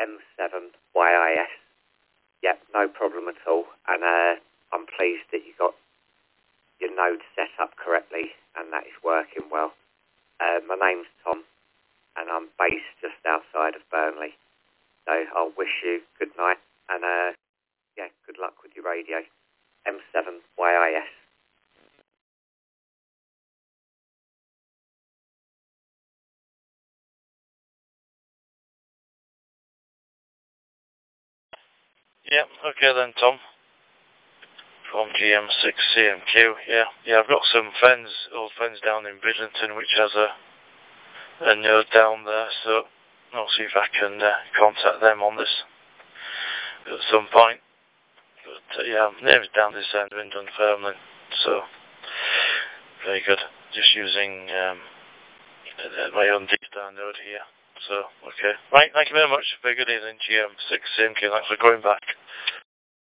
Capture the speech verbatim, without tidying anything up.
M seven Y I S. Yep, no problem at all. And uh, I'm pleased that you got your node set up correctly and that is working well. Uh, my name's Tom, and I'm based just outside of Burnley. So I'll wish you good night, and uh, yeah, good luck with your radio. M seven Y I S. Yeah, okay then, Tom. From G M six C M Q, yeah. Yeah, I've got some friends, old friends down in Bridlington, which has a, a node down there, so I'll see if I can uh, contact them on this at some point. But uh, yeah, name's down this end, in Dunfermline, so very good. Just using um, my own D-Star node here. So, okay. Right, thank you very much. Very good evening, G M six C M Q. Thanks for going back.